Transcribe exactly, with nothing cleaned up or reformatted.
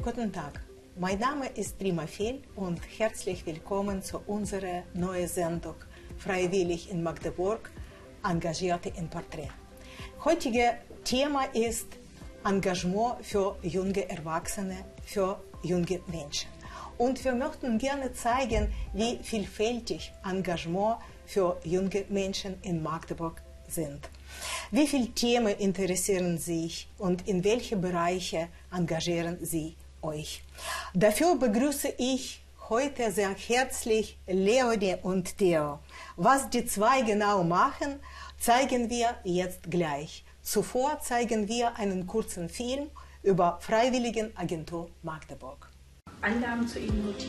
Guten Tag, mein Name ist Rima Fehl und herzlich willkommen zu unserer neuen Sendung Freiwillig in Magdeburg, Engagierte in Porträt. Heutiges Thema ist Engagement für junge Erwachsene, für junge Menschen. Und wir möchten gerne zeigen, wie vielfältig Engagement für junge Menschen in Magdeburg sind. Wie viele Themen interessieren Sie und in welche Bereiche engagieren Sie euch? Dafür begrüße ich heute sehr herzlich Leonie und Theo. Was die zwei genau machen, zeigen wir jetzt gleich. Zuvor zeigen wir einen kurzen Film über Freiwilligenagentur Magdeburg. Angaben zu Ihnen notieren.